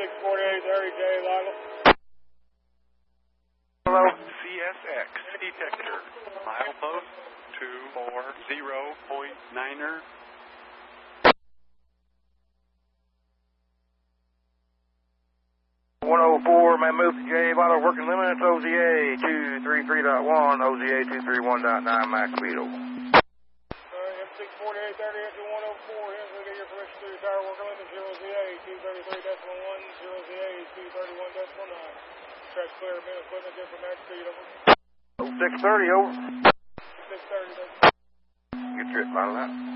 M64830, J Lionel. Hello. CSX detector. Milepost 240.9er. 104, man, move to J Vital working limits, OZA 233.1, OZA 231.9, max speed over. M64830, engine 104, Hensley, get your permission to your tower working limits, 0ZA 233.1, 0ZA 231.9. Track clear, bin equipment, good for max speed over. 0630, over. 630, Get your vital out.